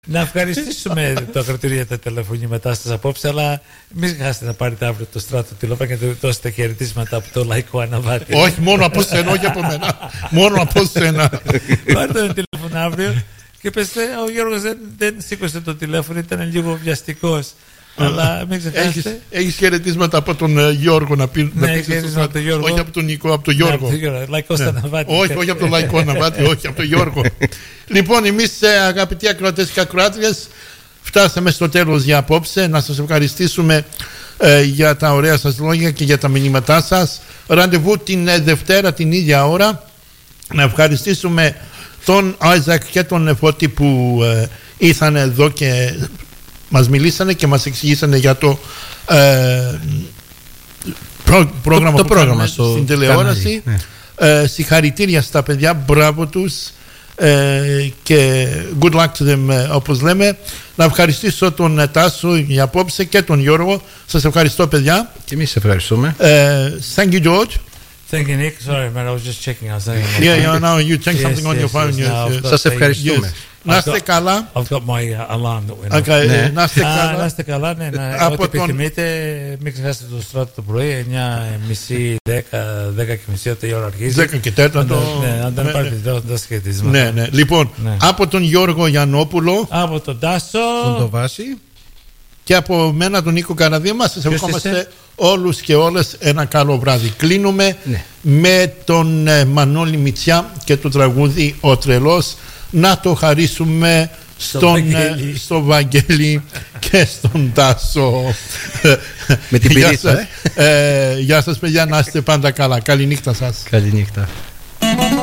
Να ευχαριστήσουμε το ακροτήριο για τα τηλεφωνήματά σας απόψε, αλλά μην χάσετε να πάρετε αύριο το Στράτο τηλέφωνο και να δώσετε χαιρετίσματα από το Λαϊκό Αναβάτη. Όχι, μόνο από σένα, όχι από μένα. Μόνο από σένα. Πάρτε ένα τηλέφωνο αύριο και πέστε, ο Γιώργος δεν σήκωσε το τηλέφωνο, ήταν λίγο βιαστικός. Αλλά μην ξεχάσετε. Έχεις χαιρετίσματα από τον Γιώργο να πει. Ναι, χαιρετίσματα από τον Γιώργο. Όχι από τον Νικό, από τον Γιώργο. Λαϊκό Αναβάτη. Όχι από τον Λαϊκό Αναβάτη, όχι από τον Γιώργο. Λοιπόν, εμείς αγαπητοί ακροατές και ακροάτριες, φτάσαμε στο τέλος για απόψε. Να σας ευχαριστήσουμε για τα ωραία σας λόγια και για τα μηνύματά σας. Ραντεβού την Δευτέρα την ίδια ώρα. Να ευχαριστήσουμε τον Άιζακ και τον Φώτη που ήρθαν εδώ και μας μιλήσανε και μας εξηγήσανε για το πρόγραμμα που κάνουμε στην τηλεόραση. Συγχαρητήρια στα παιδιά, μπράβο τους και good luck to them, όπως λέμε. Να ευχαριστήσω τον Τάσο για απόψε και τον Γιώργο. Σας ευχαριστώ, παιδιά. Και εμείς ευχαριστούμε. Thank you, George. Thank you, Nick. Sorry, man, I was just checking. I was saying. Yeah, now you check something on your phone. Σας ευχαριστούμε. Να είστε καλά. I've got my alarm that went off. Okay, να είστε καλά. Να είστε καλά, ναι. Ό,τι επιθυμείτε, μην ξεχάσετε το Στράτο το πρωί, 9:30, 10:30 ό,τι η ώρα αρχίζει. 10 και 4. Ναι, αν δεν πάρετε τα σχετίσματα. Ναι. Λοιπόν, από τον Γιώργο Γιαννόπουλο, από τον Τάσο, τον Βάση και από μένα τον Νίκο Καραδίμα, σας ευχόμαστε όλους και όλες ένα καλό βράδυ. Κλείνουμε με τον Μανώλη Μητσιά και το τραγούδι «Ο Τρελός». Να το χαρίσουμε στο Βαγγέλη και στον Τάσο. Με την πυρίτσα. Γεια σας παιδιά, να είστε πάντα καλά. Καληνύχτα σας. Καληνύχτα.